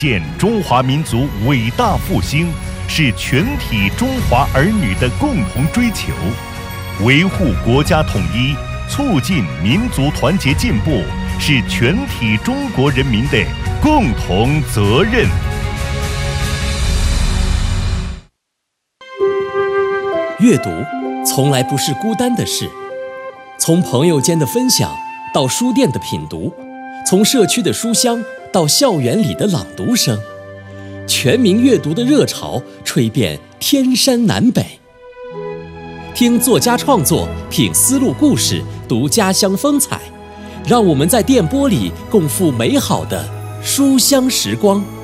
建中华民族伟大复兴是全体中华儿女的共同追求，维护国家统一、促进民族团结进步是全体中国人民的共同责任。 阅读从来不是孤单的事，从朋友间的分享到书店的品读，从社区的书香到校园里的朗读声，全民阅读的热潮吹遍天山南北。听作家创作，品丝路故事，读家乡风采，让我们在电波里共赴美好的书香时光。